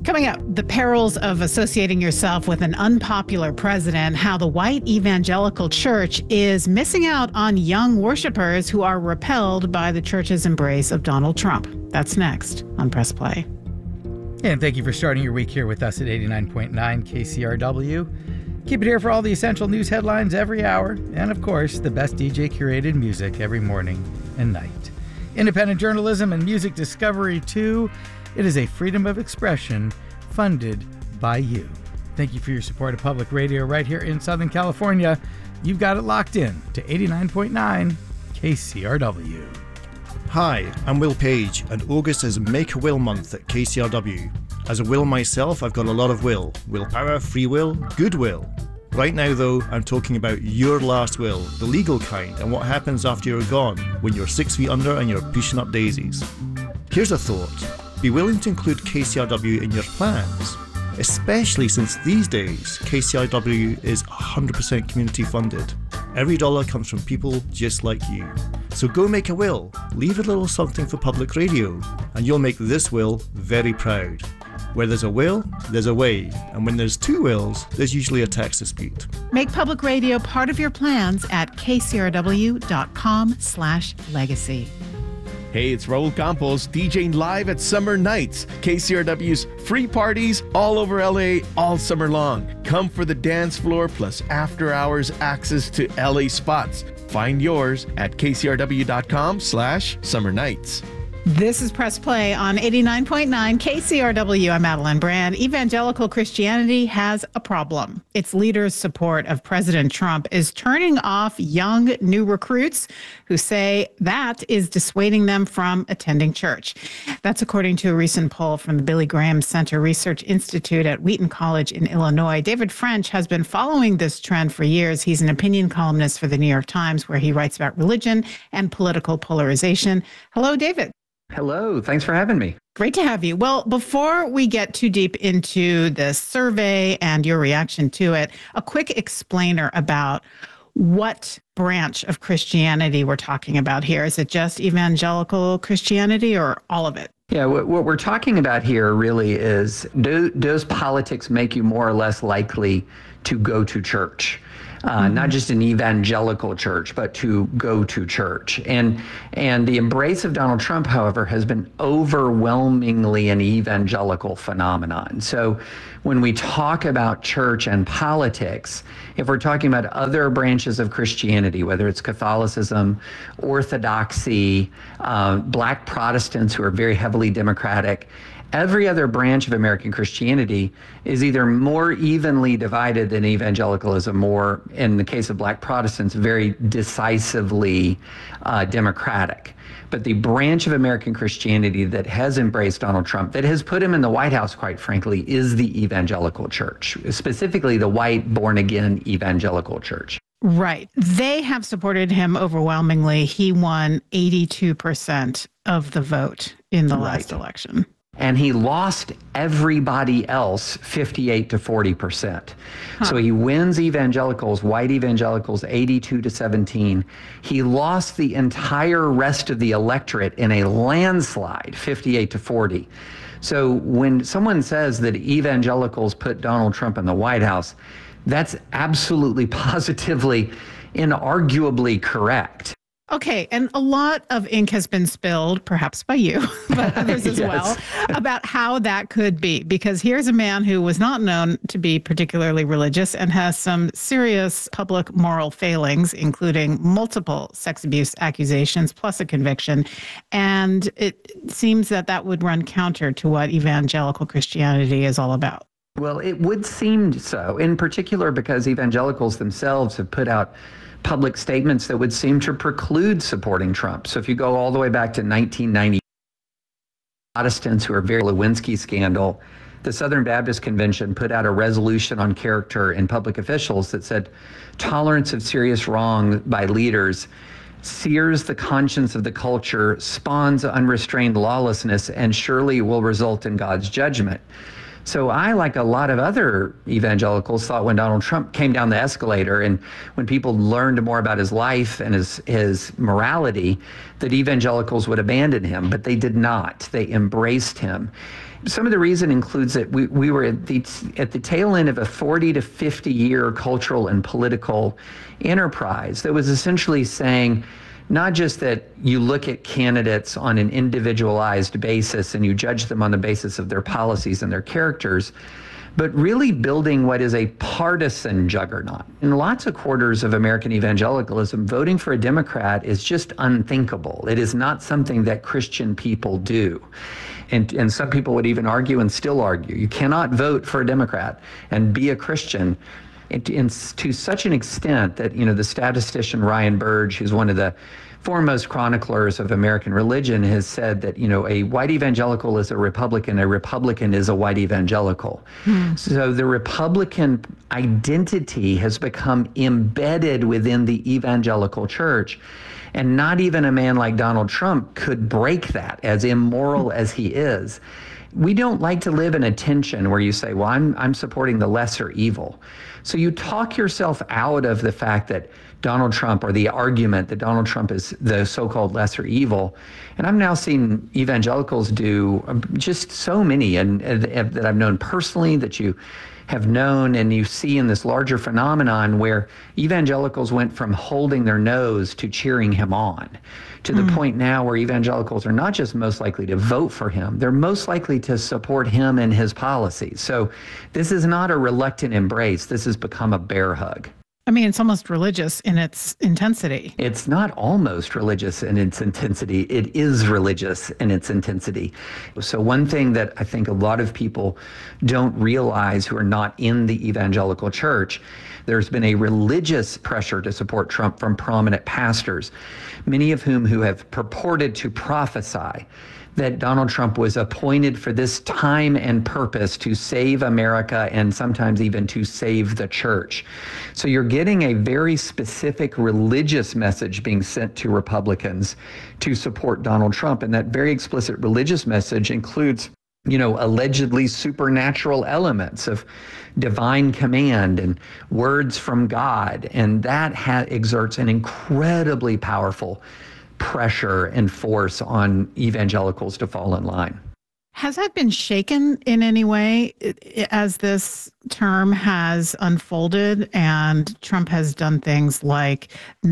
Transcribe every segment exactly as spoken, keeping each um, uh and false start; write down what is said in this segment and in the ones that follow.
Coming up, the perils of associating yourself with an unpopular president, how the white evangelical church is missing out on young worshipers who are repelled by the church's embrace of Donald Trump. That's next on Press Play. And thank you for starting your week here with us at eighty-nine point nine K C R W. Keep it here for all the essential news headlines every hour, and of course, the best D J curated music every morning and night. Independent journalism and music discovery too. It is a freedom of expression funded by you. Thank you for your support of public radio right here in Southern California. You've got it locked in to eighty-nine point nine K C R W. Hi, I'm Will Page, and August is Make a Will month at K C R W. As a will myself, I've got a lot of will. Willpower, free will, goodwill. Right now though, I'm talking about your last will, the legal kind, and what happens after you're gone, when you're six feet under and you're pushing up daisies. Here's a thought. Be willing to include K C R W in your plans, especially since these days K C R W is one hundred percent community funded. Every dollar comes from people just like you. So go make a will, leave a little something for public radio, and you'll make this will very proud. Where there's a will, there's a way, and when there's two wills, there's usually a tax dispute. Make public radio part of your plans at kcrw.com slash legacy. Hey, it's Raul Campos, DJing live at Summer Nights, K C R W's free parties all over L A all summer long. Come for the dance floor plus after hours access to L A spots. Find yours at kcrw.com slash summer nights. This is Press Play on eighty-nine point nine K C R W. I'm Madeline Brand. Evangelical Christianity has a problem. Its leaders' support of President Trump is turning off young new recruits who say that is dissuading them from attending church. That's according to a recent poll from the Billy Graham Center Research Institute at Wheaton College in Illinois. David French has been following this trend for years. He's an opinion columnist for the New York Times, where he writes about religion and political polarization. Hello, David. Hello. Thanks for having me. Great to have you. Well, before we get too deep into the survey and your reaction to it, a quick explainer about what branch of Christianity we're talking about here. Is it just evangelical Christianity or all of it? Yeah, what, what we're talking about here really is, do, does politics make you more or less likely to go to church? Uh, not just an evangelical church, but to go to church. And and the embrace of Donald Trump, however, has been overwhelmingly an evangelical phenomenon. So when we talk about church and politics, if we're talking about other branches of Christianity, whether it's Catholicism, Orthodoxy, uh, Black Protestants who are very heavily Democratic, every other branch of American Christianity is either more evenly divided than evangelicalism, or in the case of Black Protestants, very decisively uh, Democratic. But the branch of American Christianity that has embraced Donald Trump, that has put him in the White House, quite frankly, is the evangelical church, specifically the white, born-again evangelical church. Right. They have supported him overwhelmingly. He won eighty-two percent of the vote in the last Right. election. And he lost everybody else fifty-eight to forty percent. Huh. So he wins evangelicals, white evangelicals, eighty-two to seventeen. He lost the entire rest of the electorate in a landslide, fifty-eight to forty. So when someone says that evangelicals put Donald Trump in the White House, that's absolutely, positively, inarguably correct. Okay, and a lot of ink has been spilled, perhaps by you, but others as Yes. well, about how that could be. Because here's a man who was not known to be particularly religious and has some serious public moral failings, including multiple sex abuse accusations, plus a conviction. And it seems that that would run counter to what evangelical Christianity is all about. Well, it would seem so, in particular because evangelicals themselves have put out public statements that would seem to preclude supporting Trump. So if you go all the way back to nineteen ninety, Protestants who are very Lewinsky scandal, the Southern Baptist Convention put out a resolution on character in public officials that said tolerance of serious wrong by leaders sears the conscience of the culture, spawns unrestrained lawlessness, and surely will result in God's judgment. So I, like a lot of other evangelicals, thought when Donald Trump came down the escalator and when people learned more about his life and his, his morality, that evangelicals would abandon him, but they did not. They embraced him. Some of the reason includes that we, we were at the, at the tail end of a forty to fifty year cultural and political enterprise that was essentially saying, not just that you look at candidates on an individualized basis and you judge them on the basis of their policies and their characters, but really building what is a partisan juggernaut. In lots of quarters of American evangelicalism, voting for a Democrat is just unthinkable. It is not something that Christian people do. And, and some people would even argue and still argue, you cannot vote for a Democrat and be a Christian. In, in, to such an extent that, you know, the statistician Ryan Burge, who's one of the foremost chroniclers of American religion, has said that, you know, a white evangelical is a Republican, a Republican is a white evangelical. Hmm. So the Republican identity has become embedded within the evangelical church. And not even a man like Donald Trump could break that, as immoral as he is. We don't like to live in a tension where you say, well, I'm, I'm supporting the lesser evil. So you talk yourself out of the fact that Donald Trump, or the argument that Donald Trump is the so-called lesser evil. And I've now seen evangelicals do just so many, and, and that I've known personally, that you have known, and you see in this larger phenomenon where evangelicals went from holding their nose to cheering him on, to the mm. point now where evangelicals are not just most likely to vote for him, they're most likely to support him and his policies. So this is not a reluctant embrace. This has become a bear hug. I mean, it's almost religious in its intensity. It's not almost religious in its intensity. It is religious in its intensity. So one thing that I think a lot of people don't realize who are not in the evangelical church, there's been a religious pressure to support Trump from prominent pastors, many of whom who have purported to prophesy that Donald Trump was appointed for this time and purpose to save America and sometimes even to save the church. So you're getting a very specific religious message being sent to Republicans to support Donald Trump. And that very explicit religious message includes, you know, allegedly supernatural elements of divine command and words from God. And that ha- exerts an incredibly powerful pressure and force on evangelicals to fall in line. Has that been shaken in any way as this term has unfolded and Trump has done things like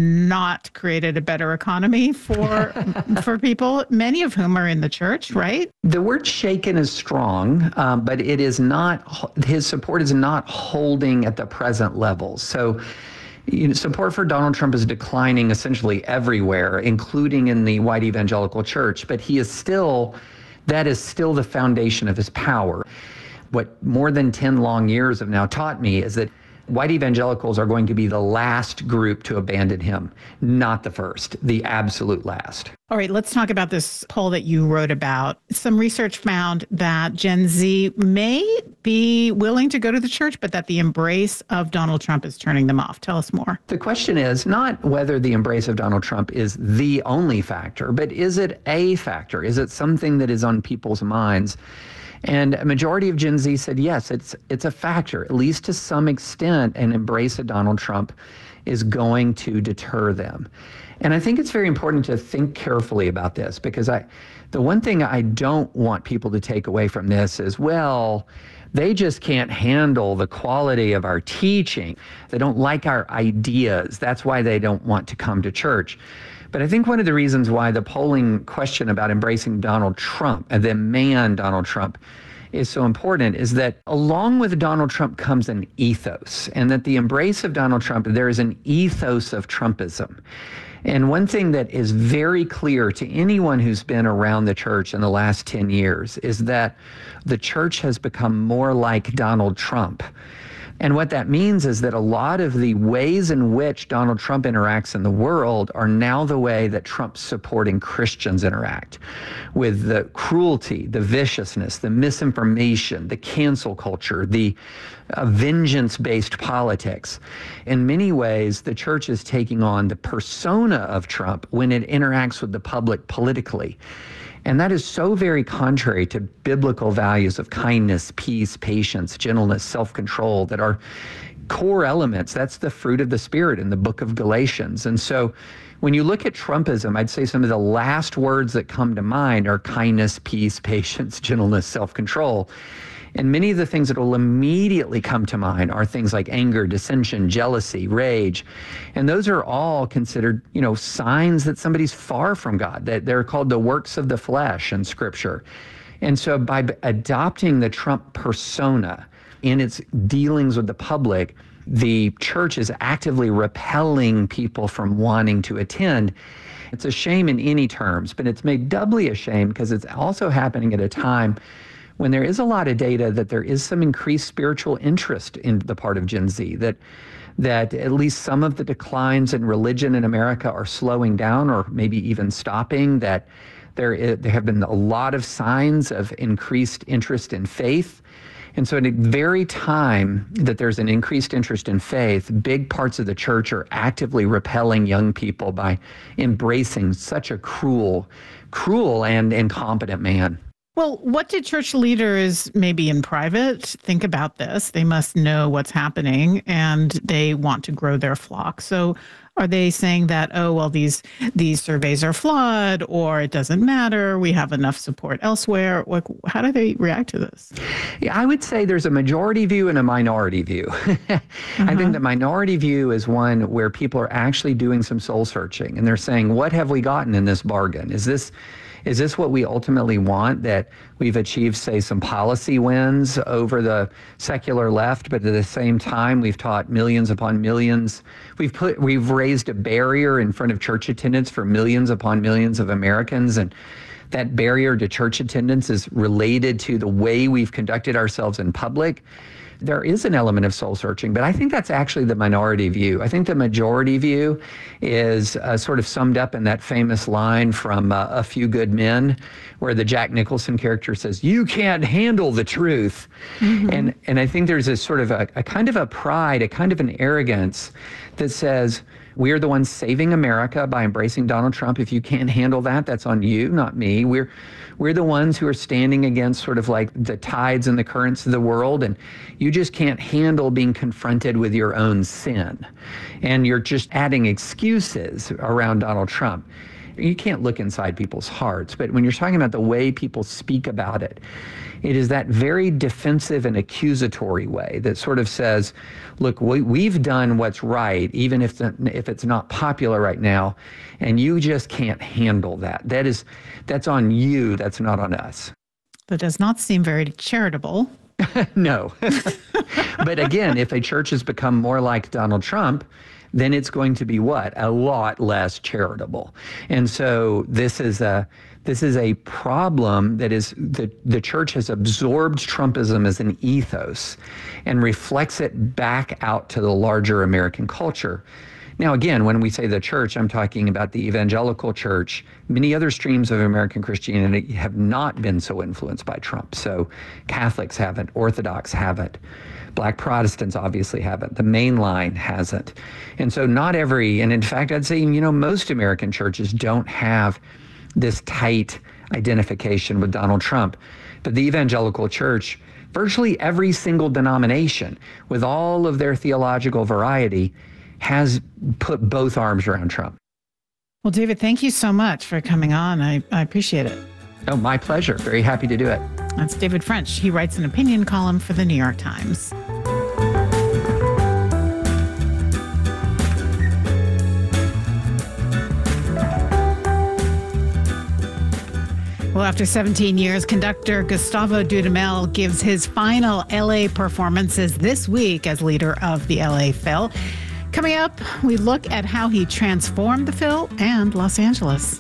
not created a better economy for for people, many of whom are in the church, right? The word shaken is strong, um, but it is not, his support is not holding at the present level. So You know, support for Donald Trump is declining essentially everywhere, including in the white evangelical church, but he is still, that is still the foundation of his power. What more than ten long years have now taught me is that white evangelicals are going to be the last group to abandon him, not the first, the absolute last. All right, let's talk about this poll that you wrote about. Some research found that Gen Z may be willing to go to the church, but that the embrace of Donald Trump is turning them off. Tell us more. The question is not whether the embrace of Donald Trump is the only factor, but is it a factor? Is it something that is on people's minds? And a majority of Gen Z said, yes, it's it's a factor, at least to some extent. An embrace of Donald Trump is going to deter them. And I think it's very important to think carefully about this, because I, the one thing I don't want people to take away from this is, well, they just can't handle the quality of our teaching. They don't like our ideas. That's why they don't want to come to church. But I think one of the reasons why the polling question about embracing Donald Trump, and the man Donald Trump, is so important is that along with Donald Trump comes an ethos, and that the embrace of Donald Trump, there is an ethos of Trumpism. And one thing that is very clear to anyone who's been around the church in the last ten years is that the church has become more like Donald Trump. And what that means is that a lot of the ways in which Donald Trump interacts in the world are now the way that Trump supporting Christians interact, with the cruelty, the viciousness, the misinformation, the cancel culture, the uh, vengeance-based politics. In many ways, the church is taking on the persona of Trump when it interacts with the public politically. And that is so very contrary to biblical values of kindness, peace, patience, gentleness, self-control that are core elements. That's the fruit of the Spirit in the book of Galatians. And so when you look at Trumpism, I'd say some of the last words that come to mind are kindness, peace, patience, gentleness, self-control. And many of the things that will immediately come to mind are things like anger, dissension, jealousy, rage. And those are all considered, you know, signs that somebody's far from God, that they're called the works of the flesh in Scripture. And so by b- adopting the Trump persona in its dealings with the public, the church is actively repelling people from wanting to attend. It's a shame in any terms, but it's made doubly a shame because it's also happening at a time when there is a lot of data that there is some increased spiritual interest in the part of Gen Z, that that at least some of the declines in religion in America are slowing down or maybe even stopping, that there is, there have been a lot of signs of increased interest in faith. And so at the very time that there's an increased interest in faith, big parts of the church are actively repelling young people by embracing such a cruel, cruel and incompetent man. Well, what did church leaders, maybe in private, think about this? They must know what's happening and they want to grow their flock. So are they saying that, oh, well, these these surveys are flawed, or it doesn't matter, we have enough support elsewhere? Like, how do they react to this? Yeah, I would say there's a majority view and a minority view. uh-huh. I think the minority view is one where people are actually doing some soul searching and they're saying, what have we gotten in this bargain? Is this Is this what we ultimately want, that we've achieved, say, some policy wins over the secular left, but at the same time, we've taught millions upon millions. We've put, we've raised a barrier in front of church attendance for millions upon millions of Americans, and that barrier to church attendance is related to the way we've conducted ourselves in public. There is an element of soul searching, but I think that's actually the minority view. I think the majority view is uh, sort of summed up in that famous line from uh, A Few Good Men, where the Jack Nicholson character says, "You can't handle the truth." Mm-hmm. And and I think there's a sort of a, a kind of a pride, a kind of an arrogance that says, we are the ones saving America by embracing Donald Trump. If you can't handle that, that's on you, not me. We're we're the ones who are standing against sort of like the tides and the currents of the world, and you just can't handle being confronted with your own sin. And you're just adding excuses around Donald Trump. You can't look inside people's hearts, but when you're talking about the way people speak about it, it is that very defensive and accusatory way that sort of says, look, we, we've done what's right, even if the, if it's not popular right now, and you just can't handle that. That is, that's on you, that's not on us. That does not seem very charitable. No. But again, if a church has become more like Donald Trump, then it's going to be what? A lot less charitable. And so this is a this is a problem that is the the church has absorbed Trumpism as an ethos and reflects it back out to the larger American culture. Now, again, when we say the church, I'm talking about the evangelical church. Many other streams of American Christianity have not been so influenced by Trump. So Catholics haven't, Orthodox haven't. Black Protestants obviously haven't. The main line hasn't. And so not every, and in fact, I'd say, you know, most American churches don't have this tight identification with Donald Trump. But the evangelical church, virtually every single denomination, with all of their theological variety, has put both arms around Trump. Well, David, thank you so much for coming on. I, I appreciate it. Oh, my pleasure. Very happy to do it. That's David French. He writes an opinion column for the New York Times. Well, after seventeen years, conductor Gustavo Dudamel gives his final L A performances this week as leader of the L A Phil. Coming up, we look at how he transformed the Phil and Los Angeles.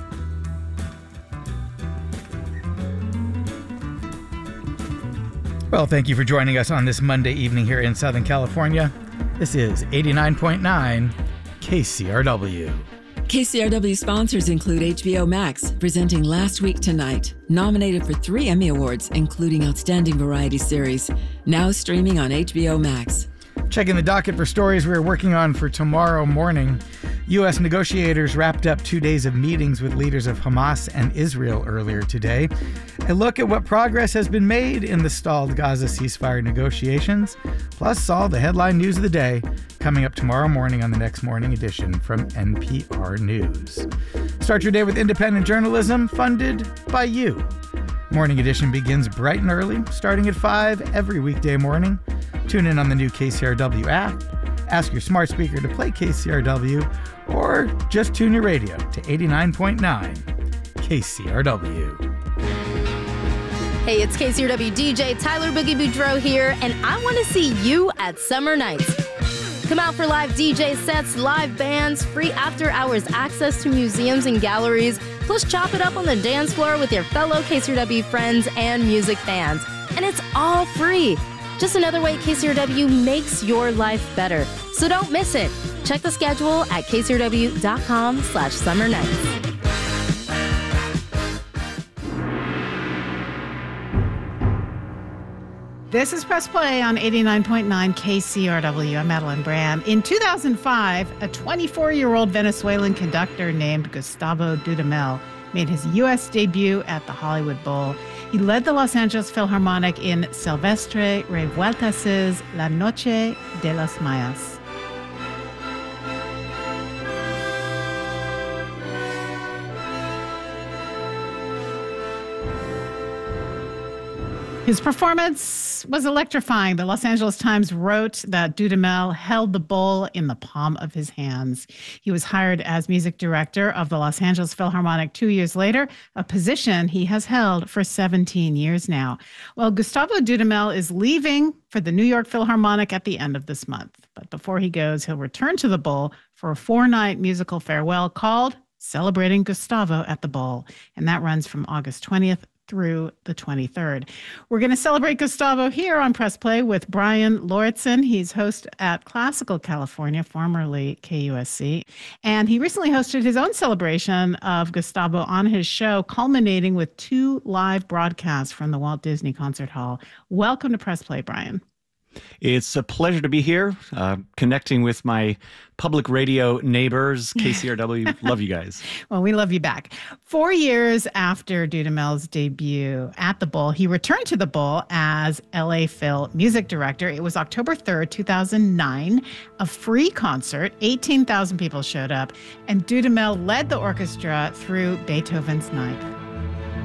Well, thank you for joining us on this Monday evening here in Southern California. This is eighty-nine point nine K C R W. K C R W sponsors include H B O Max, presenting Last Week Tonight, nominated for three Emmy Awards, including Outstanding Variety Series, now streaming on H B O Max. Checking the docket for stories we're working on for tomorrow morning. U S negotiators wrapped up two days of meetings with leaders of Hamas and Israel earlier today. A look at what progress has been made in the stalled Gaza ceasefire negotiations, plus all the headline news of the day, coming up tomorrow morning on the Next Morning Edition from N P R News. Start your day with independent journalism funded by you. Morning Edition begins bright and early, starting at five every weekday morning. Tune in on the new K C R W app, ask your smart speaker to play K C R W, or just tune your radio to eighty-nine point nine K C R W. Hey, it's K C R W D J Tyler Boogie Boudreaux here, and I want to see you at Summer Nights. Come out for live D J sets, live bands, free after-hours access to museums and galleries, plus chop it up on the dance floor with your fellow K C R W friends and music fans. And it's all free. Just another way K C R W makes your life better. So don't miss it. Check the schedule at kcrw.com slash summer nights. This is Press Play on eighty-nine point nine K C R W. I'm Madeline Brand. In two thousand five, a twenty-four-year-old Venezuelan conductor named Gustavo Dudamel made his U S debut at the Hollywood Bowl. He led the Los Angeles Philharmonic in Silvestre Revueltas' La Noche de las Mayas. His performance was electrifying. The Los Angeles Times wrote that Dudamel held the bowl in the palm of his hands. He was hired as music director of the Los Angeles Philharmonic two years later, a position he has held for seventeen years now. Well, Gustavo Dudamel is leaving for the New York Philharmonic at the end of this month. But before he goes, he'll return to the bowl for a four-night musical farewell called Celebrating Gustavo at the Bowl. And that runs from August twentieth through the twenty-third. We're going to celebrate Gustavo here on Press Play with Brian Lauritsen. He's host at Classical California, formerly K U S C. And he recently hosted his own celebration of Gustavo on his show, culminating with two live broadcasts from the Walt Disney Concert Hall. Welcome to Press Play, Brian. It's a pleasure to be here, uh, connecting with my public radio neighbors, K C R W. Love you guys. Well, we love you back. Four years after Dudamel's debut at the Bowl, he returned to the Bowl as L A Phil music director. It was October third, two thousand nine, a free concert. eighteen thousand people showed up, and Dudamel led the orchestra through Beethoven's Ninth.